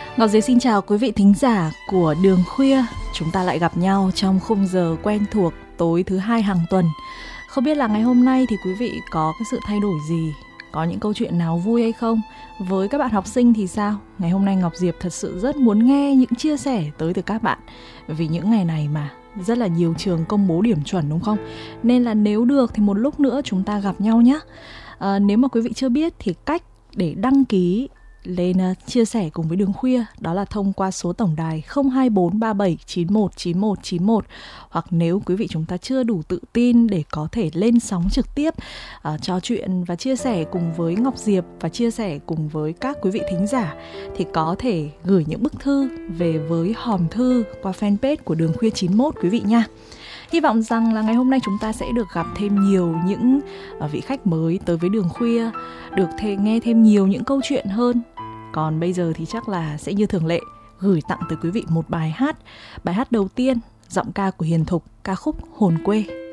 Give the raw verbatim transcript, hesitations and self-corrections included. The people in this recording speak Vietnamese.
Ngọc Diệp xin chào quý vị thính giả của Đường Khuya. Chúng ta lại gặp nhau trong khung giờ quen thuộc tối thứ hai hàng tuần. Không biết là ngày hôm nay thì quý vị có cái sự thay đổi gì? Có những câu chuyện nào vui hay không? Với các bạn học sinh thì sao? Ngày hôm nay Ngọc Diệp thật sự rất muốn nghe những chia sẻ tới từ các bạn. Vì những ngày này mà rất là nhiều trường công bố điểm chuẩn đúng không? Nên là nếu được thì một lúc nữa chúng ta gặp nhau nhé. À, nếu mà quý vị chưa biết thì cách để đăng ký lên uh, chia sẻ cùng với Đường Khuya đó là thông qua số tổng đài không hai bốn ba bảy chín một chín một chín một, hoặc nếu quý vị chúng ta chưa đủ tự tin để có thể lên sóng trực tiếp uh, trò chuyện và chia sẻ cùng với Ngọc Diệp và chia sẻ cùng với các quý vị thính giả thì có thể gửi những bức thư về với hòm thư qua fanpage của Đường Khuya chín mốt quý vị nha. Hy vọng rằng là ngày hôm nay chúng ta sẽ được gặp thêm nhiều những vị khách mới tới với Đường Khuya, được thể nghe thêm nhiều những câu chuyện hơn. Còn bây giờ thì chắc là sẽ như thường lệ, gửi tặng tới quý vị một bài hát. Bài hát đầu tiên, giọng ca của Hiền Thục, ca khúc Hồn Quê.